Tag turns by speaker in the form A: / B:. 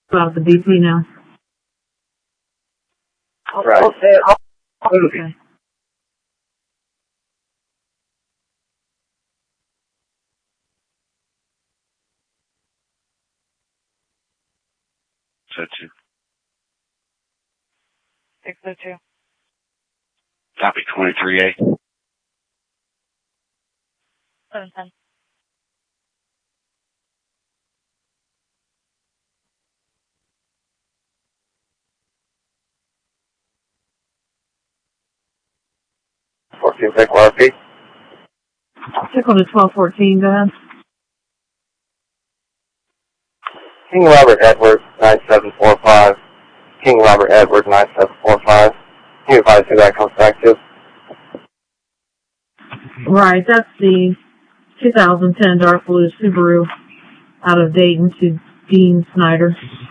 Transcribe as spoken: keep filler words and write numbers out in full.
A: about the B P now.
B: Right.
A: Okay. Okay.
C: six oh two.
D: six oh two.
C: Copy twenty-three A.
D: seven ten.
B: fourteen, take R P.
A: Check on the twelve fourteen, go ahead.
B: King Robert Edward, nine seven four five. King Robert Edward, nine seven four five. Can you advise who that comes back to?
A: Right, that's the two thousand ten Dark Blue Subaru out of Dayton to Dean Snyder.